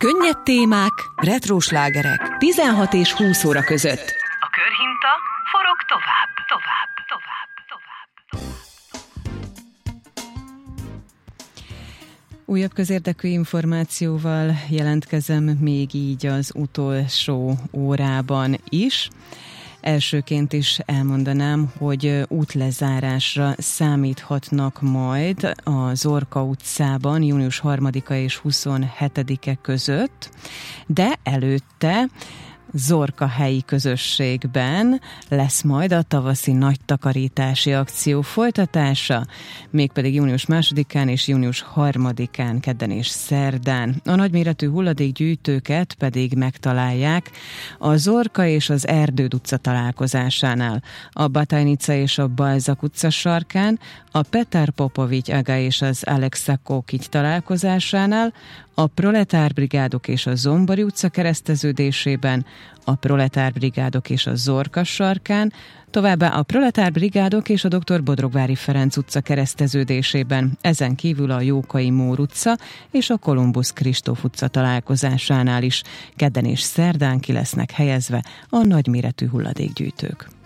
Könnyed témák, retró slágerek 16 és 20 óra között. A körhinta forog tovább. Újabb közérdekű információval jelentkezem még így az utolsó órában is. Elsőként is elmondanám, hogy útlezárásra számíthatnak majd a Zorka utcában június 3-a és 27-e között, de előtte Zorka helyi közösségben lesz majd a tavaszi nagy takarítási akció folytatása, mégpedig június 2-án és június 3-án, kedden és szerdán. A nagyméretű hulladékgyűjtőket pedig megtalálják a Zorka és az Erdőd utca találkozásánál, a Batajnica és a Balzak utca sarkán, a Petar Popovics Aga és az Alexa Kokics találkozásánál, a Proletárbrigádok és a Zombori utca kereszteződésében, a Proletárbrigádok és a Zorka sarkán, továbbá a Proletárbrigádok és a Dr. Bodrogvári Ferenc utca kereszteződésében, ezen kívül a Jókai Mór utca és a Kolumbusz Kristóf utca találkozásánál is kedden és szerdán ki lesznek helyezve a nagyméretű hulladékgyűjtők.